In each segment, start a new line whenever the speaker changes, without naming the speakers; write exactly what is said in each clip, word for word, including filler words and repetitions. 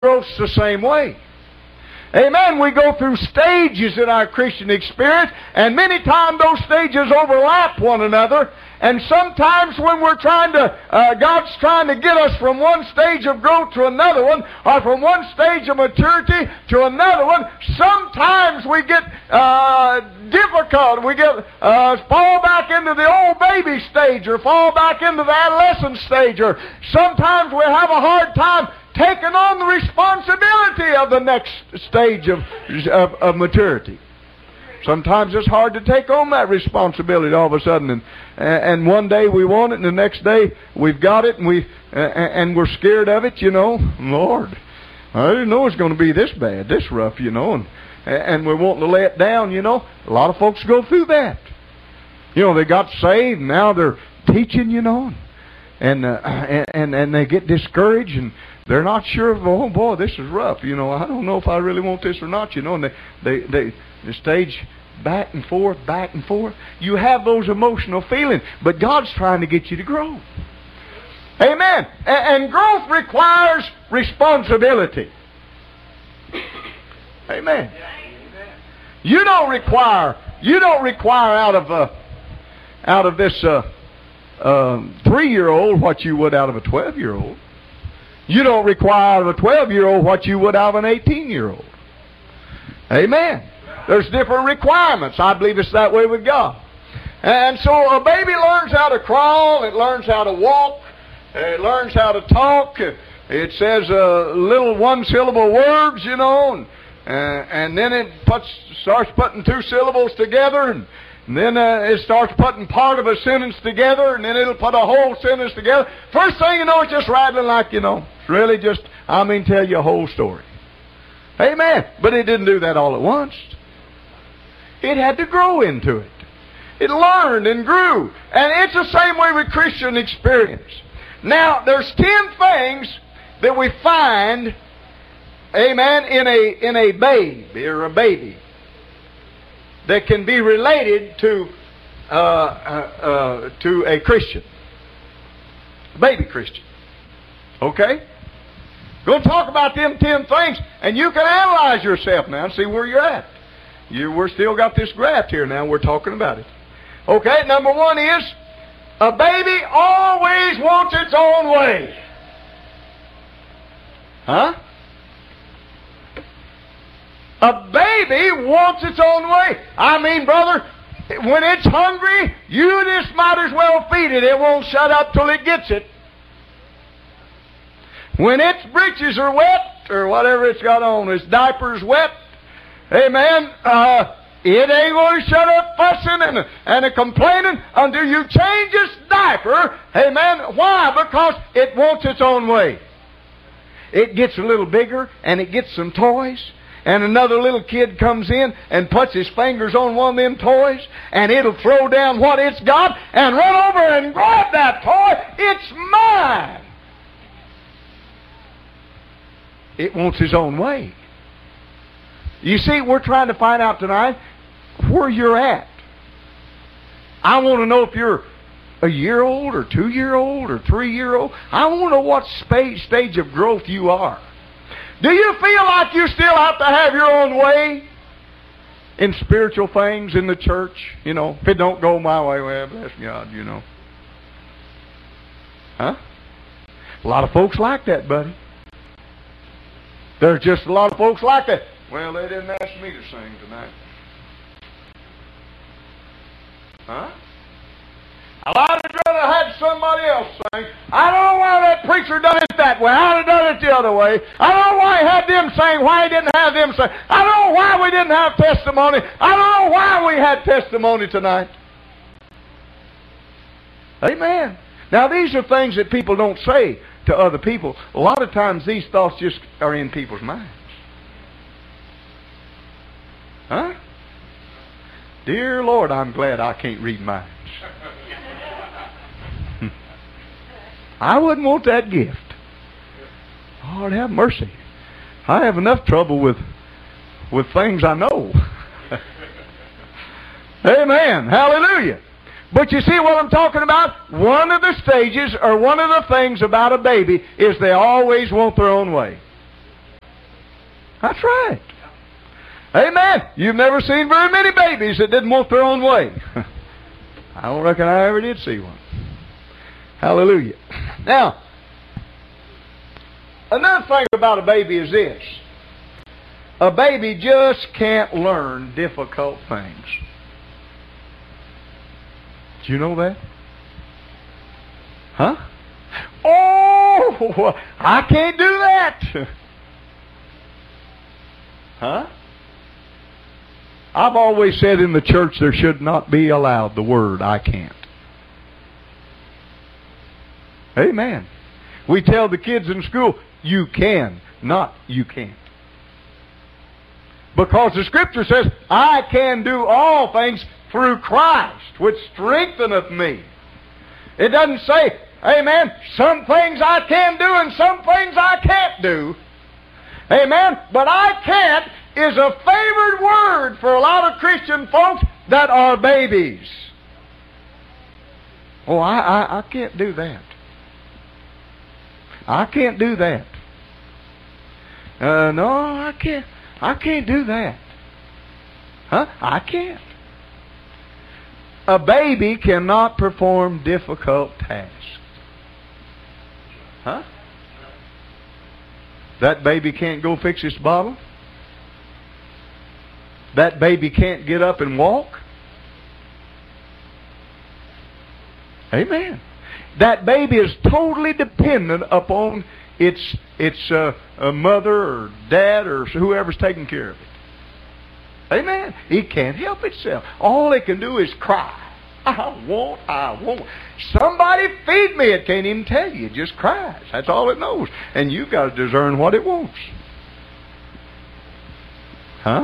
growth's the same way. Amen. We go through stages in our Christian experience, and many times those stages overlap one another. And sometimes when we're trying to, uh, God's trying to get us from one stage of growth to another one, or from one stage of maturity to another one, sometimes we get uh, difficult. We get uh, fall back into the old baby stage, or fall back into the adolescent stage, or sometimes we have a hard time taking on the responsibility of the next stage of, of, of maturity. Sometimes it's hard to take on that responsibility all of a sudden, and and one day we want it, and the next day we've got it, and we uh, and we're scared of it. You know, Lord, I didn't know it was going to be this bad, this rough. You know, and and we're wanting to lay it down. You know, a lot of folks go through that. You know, they got saved, and now they're teaching. You know, and uh, and, and and they get discouraged, and they're not sure of, oh boy, this is rough. You know, I don't know if I really want this or not. You know, and they they they. The stage back and forth, back and forth. You have those emotional feelings, but God's trying to get you to grow. Amen. And, and growth requires responsibility. Amen. You don't require. You don't require out of uh, out of this uh, uh, three-year-old what you would out of a twelve-year-old. You don't require out of a twelve-year-old what you would out of an eighteen-year-old. Amen. There's different requirements. I believe it's that way with God. And so a baby learns how to crawl. It learns how to walk. It learns how to talk. It says uh, little one-syllable words, you know, and, uh, and then it puts, starts putting two syllables together, and, and then uh, it starts putting part of a sentence together, and then it'll put a whole sentence together. First thing you know, it's just rattling like, you know, it's really just, I mean, tell you a whole story. Amen. But it didn't do that all at once. It had to grow into it. It learned and grew. And it's the same way with Christian experience. Now, there's ten things that we find, amen, in a in a baby or a baby that can be related to uh, uh, uh, to a Christian, baby Christian. Okay? Going to talk about them ten things, and you can analyze yourself now and see where you're at. You, we're still got this graph here now. We're talking about it. Okay, number one is, a baby always wants its own way. Huh? A baby wants its own way. I mean, brother, when it's hungry, you just might as well feed it. It won't shut up till it gets it. When its breeches are wet, or whatever it's got on, its diaper's wet, amen, uh, it ain't going to shut up fussing and, and complaining until you change its diaper. Amen. Why? Because it wants its own way. It gets a little bigger, and it gets some toys, and another little kid comes in and puts his fingers on one of them toys, and it'll throw down what it's got and run over and grab that toy. It's mine. It wants its own way. You see, we're trying to find out tonight where you're at. I want to know if you're a year old or two year old or three year old. I want to know what stage of growth you are. Do you feel like you still have to have your own way in spiritual things in the church? You know, if it don't go my way, well, bless God, you know. Huh? A lot of folks like that, buddy. There's just a lot of folks like that. Well, they didn't ask me to sing tonight. Huh? I'd rather have somebody else sing. I don't know why that preacher done it that way. I'd have done it the other way. I don't know why he had them sing, why he didn't have them sing. I don't know why we didn't have testimony. I don't know why we had testimony tonight. Amen. Now, these are things that people don't say to other people. A lot of times these thoughts just are in people's minds. Huh? Dear Lord, I'm glad I can't read minds. I wouldn't want that gift. Lord, have mercy. I have enough trouble with with things I know. Amen. Hallelujah. But you see what I'm talking about? One of the stages, or one of the things about a baby, is they always want their own way. That's right. Amen. You've never seen very many babies that didn't want their own way. I don't reckon I ever did see one. Hallelujah. Now, another thing about a baby is this. A baby just can't learn difficult things. Do you know that? Huh? Oh, I can't do that. Huh? I've always said in the church there should not be allowed the word I can't. Amen. We tell the kids in school, you can, not you can't. Because the Scripture says, I can do all things through Christ, which strengtheneth me. It doesn't say, amen, some things I can do and some things I can't do. Amen. But I can't is a favored word for a lot of Christian folks that are babies. Oh, I, I, I can't do that. I can't do that. Uh, no, I can't. I can't do that. Huh? I can't. A baby cannot perform difficult tasks. Huh? That baby can't go fix his bottle? That baby can't get up and walk? Amen. That baby is totally dependent upon its its uh, a mother or dad or whoever's taking care of it. Amen. It can't help itself. All it can do is cry. I want, I want. Somebody feed me. It can't even tell you. It just cries. That's all it knows. And you've got to discern what it wants. Huh?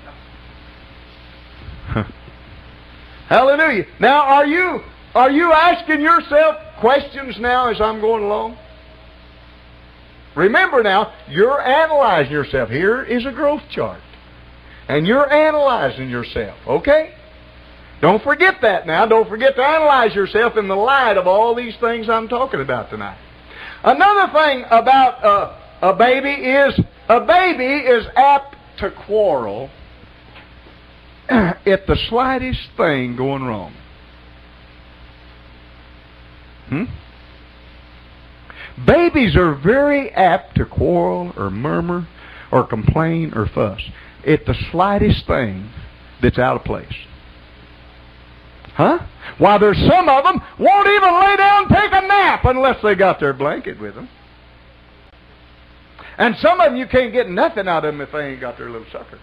Hallelujah. Now, are you are you asking yourself questions now as I'm going along? Remember now, you're analyzing yourself. Here is a growth chart. And you're analyzing yourself, okay? Don't forget that now. Don't forget to analyze yourself in the light of all these things I'm talking about tonight. Another thing about uh, a baby is a baby is apt to quarrel at the slightest thing going wrong. Hmm? Babies are very apt to quarrel or murmur or complain or fuss at the slightest thing that's out of place. Huh? While there's some of them won't even lay down and take a nap unless they got their blanket with them. And some of them you can't get nothing out of them if they ain't got their little sucker.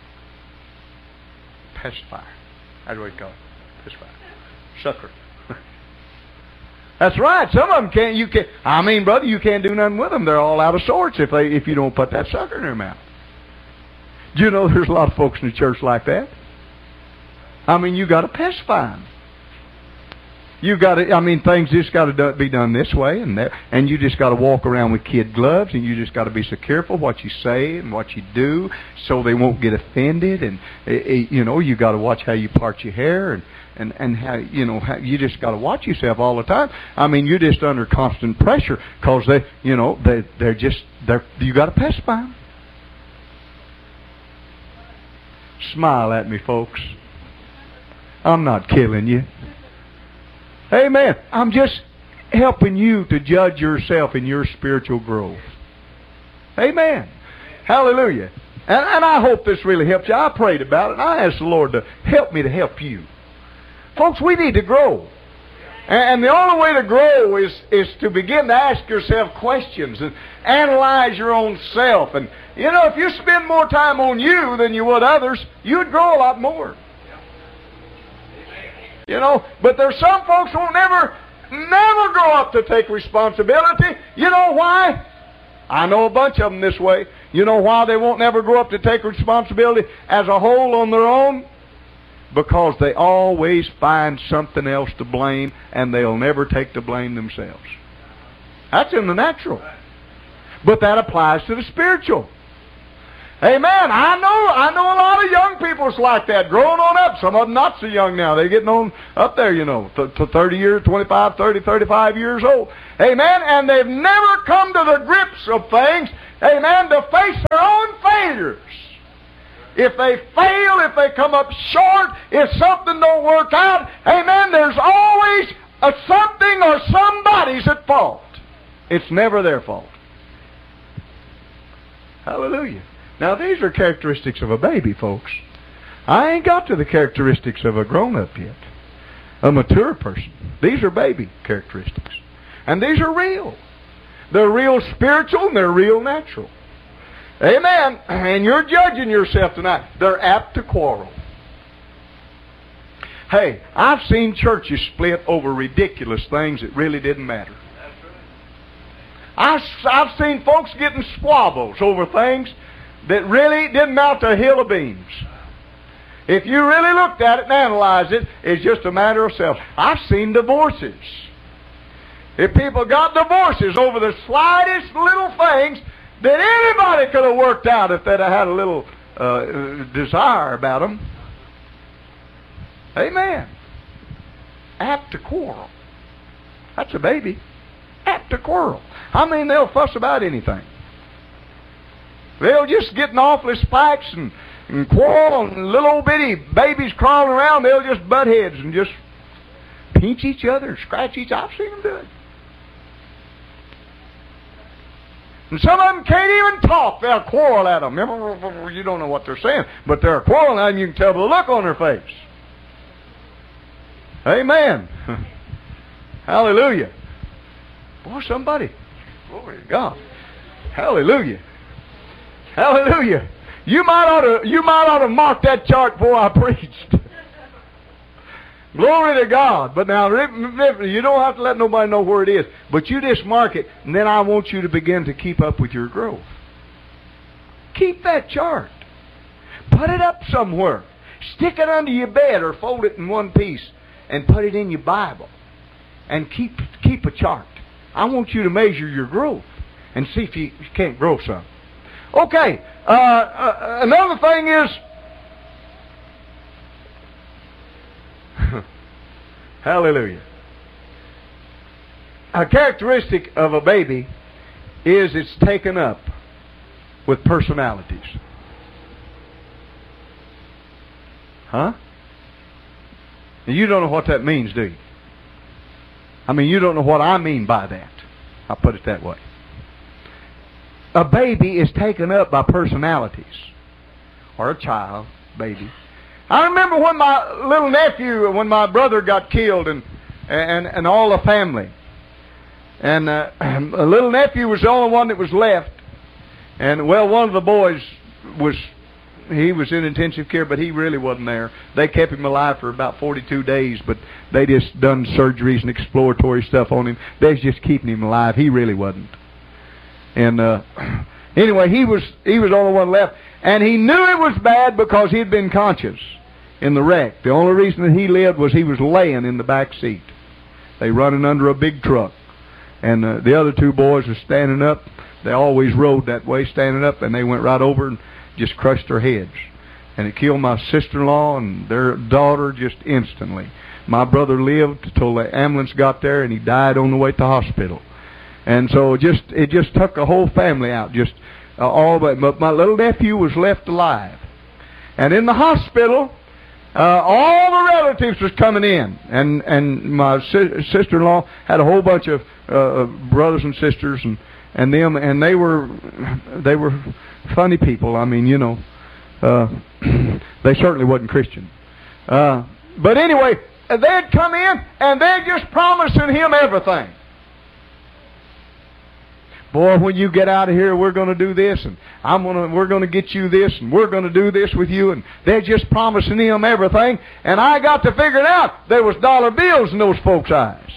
Pacifier. That's what we call it. Pacifier. Sucker. That's right. Some of them can't. You can't. I mean, brother, you can't do nothing with them. They're all out of sorts if they if you don't put that sucker in their mouth. Do you know there's a lot of folks in the church like that? I mean, you got to pacify them. You got to. I mean, things just got to be done this way and that, and you just got to walk around with kid gloves, and you just got to be so careful what you say and what you do, so they won't get offended. And it, you know, you got to watch how you part your hair and. And, and how, you know, how, you just got to watch yourself all the time. I mean, you're just under constant pressure because they, you know, they, they're just, they're, you got to pacify them. Smile at me, folks. I'm not killing you. Amen. I'm just helping you to judge yourself in your spiritual growth. Amen. Hallelujah. And, and I hope this really helps you. I prayed about it, and I asked the Lord to help me to help you. Folks, we need to grow. And the only way to grow is, is to begin to ask yourself questions and analyze your own self. And, you know, if you spend more time on you than you would others, you'd grow a lot more. You know, but there's some folks who will never, never grow up to take responsibility. You know why? I know a bunch of them this way. You know why they won't never grow up to take responsibility as a whole on their own? Because they always find something else to blame, and they'll never take the blame themselves. That's in the natural. But that applies to the spiritual. Amen. I know I know a lot of young people is like that, growing on up. Some of them not so young now. They're getting on up there, you know, to, to thirty years, twenty-five, thirty, thirty-five years old. Amen. And they've never come to the grips of things, amen, to face their own failure. failures. If they fail, if they come up short, if something don't work out, amen, there's always a something or somebody's at fault. It's never their fault. Hallelujah. Now, these are characteristics of a baby, folks. I ain't got to the characteristics of a grown-up yet. A mature person. These are baby characteristics. And these are real. They're real spiritual and they're real natural. Amen. And you're judging yourself tonight. They're apt to quarrel. Hey, I've seen churches split over ridiculous things that really didn't matter. I've, I've seen folks getting squabbles over things that really didn't amount to a hill of beans. If you really looked at it and analyzed it, it's just a matter of self. I've seen divorces. If people got divorces over the slightest little things that anybody could have worked out if they'd have had a little uh, desire about them. Amen. Apt to quarrel. That's a baby. Apt to quarrel. I mean, they'll fuss about anything. They'll just get in awfully spikes and, and quarrel, and little old bitty babies crawling around, they'll just butt heads and just pinch each other and scratch each other. I've seen them do it. And some of them can't even talk. They'll quarrel at them. You don't know what they're saying, but they're quarreling at them. You can tell by the look on their face. Amen. Hallelujah. Boy, somebody. Glory to God. Hallelujah. Hallelujah. You might ought to, you might ought to mark that chart before I preached. Glory to God. But now, you don't have to let nobody know where it is. But you just mark it, and then I want you to begin to keep up with your growth. Keep that chart. Put it up somewhere. Stick it under your bed or fold it in one piece and put it in your Bible. And keep, keep a chart. I want you to measure your growth and see if you, you can't grow some. Okay, uh, uh, another thing is, hallelujah. A characteristic of a baby is it's taken up with personalities. Huh? And you don't know what that means, do you? I mean, you don't know what I mean by that. I'll put it that way. A baby is taken up by personalities. Or a child, baby. I remember when my little nephew, when my brother got killed, and and, and all the family. And uh, a little nephew was the only one that was left. And, well, one of the boys was, he was in intensive care, but he really wasn't there. They kept him alive for about forty-two days, but they just done surgeries and exploratory stuff on him. They was just keeping him alive. He really wasn't. And uh, anyway, he was he was the only one left. And he knew it was bad because he'd been conscious in the wreck. The only reason that he lived was he was laying in the back seat. They running under a big truck. And uh, the other two boys were standing up. They always rode that way, standing up, and they went right over and just crushed their heads. And it killed my sister-in-law and their daughter just instantly. My brother lived until the ambulance got there, and he died on the way to the hospital. And so it just it just took a whole family out, just uh, all but, but my little nephew was left alive. And in the hospital, uh, all the relatives was coming in, and and my si- sister-in-law had a whole bunch of uh, brothers and sisters, and and them, and they were they were funny people. I mean, you know, uh, they certainly wasn't Christian. Uh, but anyway, they'd come in and they'd just promising him everything. Boy, when you get out of here, we're going to do this, and I'm going to, we're going to get you this, and we're going to do this with you, and they're just promising him everything. And I got to figure it out. There was dollar bills in those folks' eyes.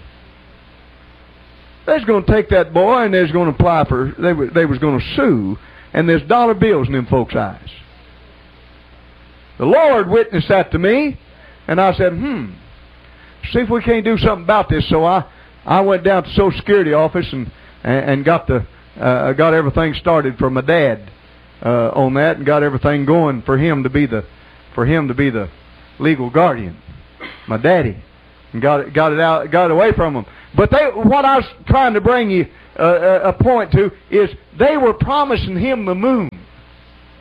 They was going to take that boy, and they was going to apply for, they were, they was going to sue, and there's dollar bills in them folks' eyes. The Lord witnessed that to me, and I said, hmm, see if we can't do something about this. So I, I went down to the Social Security office and and got the uh, got everything started for my dad uh, on that, and got everything going for him to be the for him to be the legal guardian, my daddy, and got it got it out got it away from him. But they, what I was trying to bring you uh, a point to is they were promising him the moon.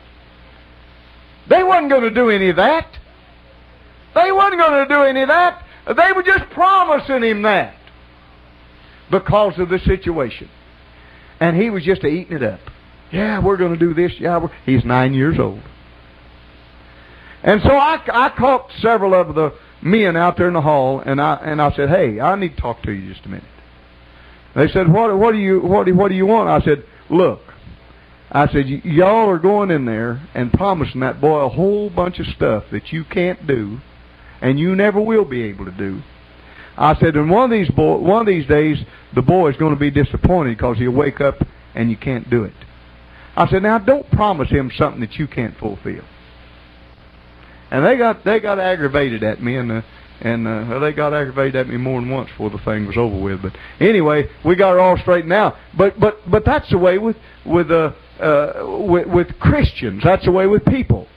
wasn't going to do any of that. They wasn't going to do any of that. They were just promising him that because of the situation. And he was just eating it up. Yeah, we're going to do this. Yeah, we're... He's nine years old. And so I, I caught several of the men out there in the hall, and I and I said, "Hey, I need to talk to you just a minute." They said, "What what do you what do, what do you want?" I said, "Look," I said, "y'all are going in there and promising that boy a whole bunch of stuff that you can't do, and you never will be able to do." I said, "And one of these boy, one of these days, the boy is going to be disappointed because he'll wake up and you can't do it." I said, "Now don't promise him something that you can't fulfill." And they got they got aggravated at me, and uh, and uh, they got aggravated at me more than once before the thing was over with. But anyway, we got it all straightened out. But but but that's the way with with uh, uh with, with Christians. That's the way with people.